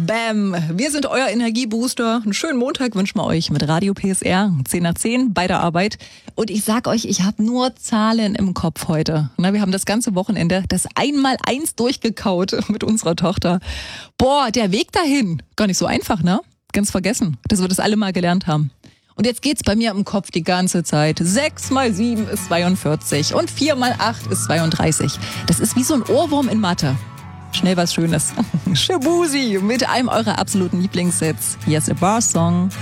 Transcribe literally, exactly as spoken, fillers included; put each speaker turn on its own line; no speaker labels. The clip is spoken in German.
Bam! Wir sind euer Energiebooster. Einen schönen Montag wünschen wir euch mit Radio P S R. zehn nach zehn bei der Arbeit. Und ich sag euch, ich habe nur Zahlen im Kopf heute. Na, wir haben das ganze Wochenende das Einmaleins durchgekaut mit unserer Tochter. Boah, der Weg dahin, gar nicht so einfach, ne? Ganz vergessen, dass wir das alle mal gelernt haben. Und jetzt geht's bei mir im Kopf die ganze Zeit. sechs mal sieben ist zweiundvierzig und vier mal acht ist zweiunddreißig. Das ist wie so ein Ohrwurm in Mathe. Schnell was Schönes. Shaboozey mit einem eurer absoluten Lieblingssets. Yes, a Bar Song.